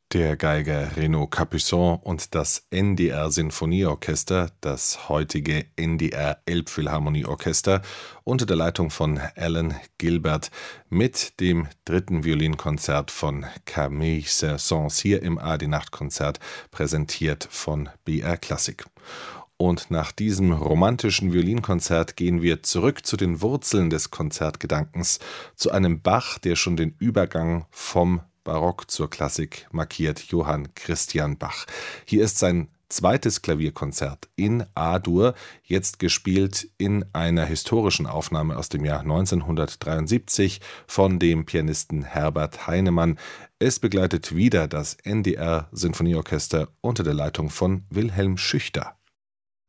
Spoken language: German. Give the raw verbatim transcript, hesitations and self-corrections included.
Der Geiger Renaud Capuçon und das N D R-Sinfonieorchester, das heutige N D R Elbphilharmonieorchester, unter der Leitung von Alan Gilbert mit dem dritten Violinkonzert von Camille Saint-Saëns hier im A D-Nachtkonzert, präsentiert von B R Klassik. Und nach diesem romantischen Violinkonzert gehen wir zurück zu den Wurzeln des Konzertgedankens, zu einem Bach, der schon den Übergang vom Barock zur Klassik markiert, Johann Christian Bach. Hier ist sein zweites Klavierkonzert in A-Dur, jetzt gespielt in einer historischen Aufnahme aus dem Jahr neunzehnhundertdreiundsiebzig von dem Pianisten Herbert Heinemann. Es begleitet wieder das N D R Sinfonieorchester unter der Leitung von Wilhelm Schüchter.